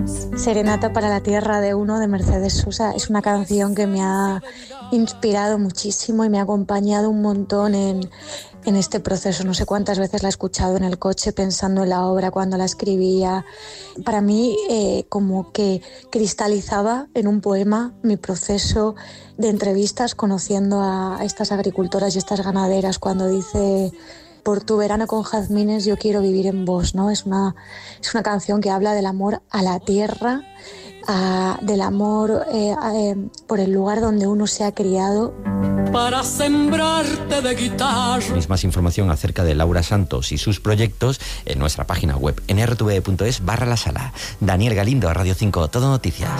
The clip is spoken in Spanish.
Serenata para la Tierra de Uno de Mercedes Sosa es una canción que me ha inspirado muchísimo y me ha acompañado un montón en este proceso. No sé cuántas veces la he escuchado en el coche pensando en la obra cuando la escribía. Para mí como que cristalizaba en un poema mi proceso de entrevistas conociendo a estas agricultoras y estas ganaderas cuando dice: por tu verano con jazmines yo quiero vivir en vos, ¿no? Es una canción que habla del amor a la tierra, del amor por el lugar donde uno se ha criado. Para sembrarte de guitarra. Tenéis más información acerca de Laura Santos y sus proyectos en nuestra página web en rtve.es/la sala. Daniel Galindo, Radio 5, Todo Noticias.